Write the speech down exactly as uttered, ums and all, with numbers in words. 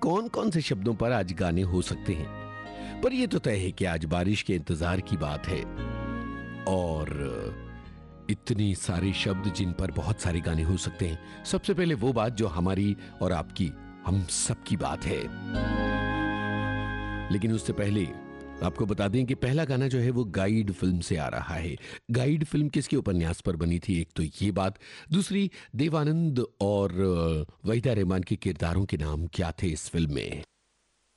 कौन कौन से शब्दों पर आज गाने हो सकते हैं। पर यह तो तय है कि आज बारिश के इंतजार की बात है और इतनी सारे शब्द जिन पर बहुत सारे गाने हो सकते हैं। सबसे पहले वो बात जो हमारी और आपकी, हम सबकी बात है। लेकिन उससे पहले आपको बता दें कि पहला गाना जो है वो गाइड फिल्म से आ रहा है। गाइड फिल्म किसके उपन्यास पर बनी थी, एक तो ये बात, दूसरी देवानंद और वहीदा रहमान के किरदारों के नाम क्या थे इस फिल्म में।